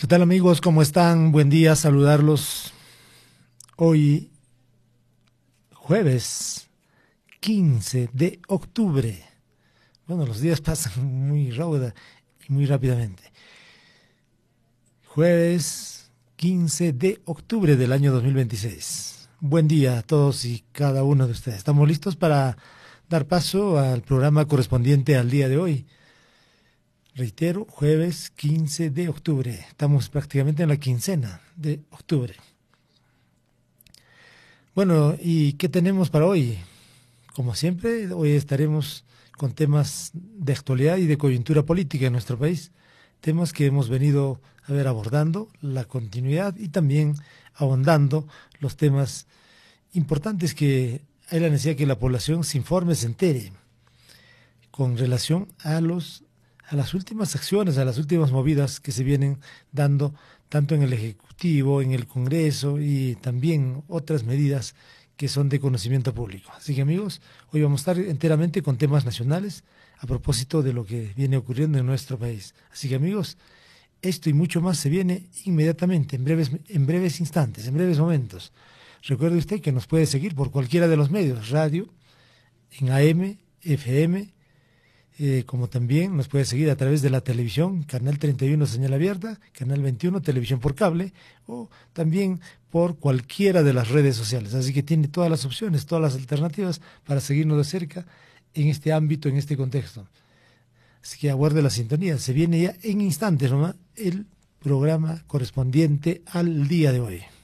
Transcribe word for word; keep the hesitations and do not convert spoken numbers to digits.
¿Qué tal, amigos? ¿Cómo están? Buen día, saludarlos. Hoy, jueves quince de octubre. Bueno, los días pasan muy rauda y muy rápidamente. Jueves quince de octubre del año dos mil veintiséis. Buen día a todos y cada uno de ustedes. Estamos listos para dar paso al programa correspondiente al día de hoy. Reitero, jueves quince de octubre. Estamos prácticamente en la quincena de octubre. Bueno, ¿y qué tenemos para hoy? Como siempre, hoy estaremos con temas de actualidad y de coyuntura política en nuestro país. Temas que hemos venido a ver abordando, la continuidad y también ahondando los temas importantes que hay la necesidad que la población se informe, se entere con relación a los a las últimas acciones, a las últimas movidas que se vienen dando tanto en el Ejecutivo, en el Congreso y también otras medidas que son de conocimiento público. Así que, amigos, hoy vamos a estar enteramente con temas nacionales a propósito de lo que viene ocurriendo en nuestro país. Así que, amigos, esto y mucho más se viene inmediatamente, en breves, en breves instantes, en breves momentos. Recuerde usted que nos puede seguir por cualquiera de los medios, radio, en A M, F M, Eh, como también nos puede seguir a través de la televisión, canal treinta y uno señal abierta, canal veintiuno televisión por cable, o también por cualquiera de las redes sociales. Así que tiene todas las opciones, todas las alternativas para seguirnos de cerca en este ámbito, en este contexto. Así que aguarde la sintonía. Se viene ya en instantes nomás el programa correspondiente al día de hoy.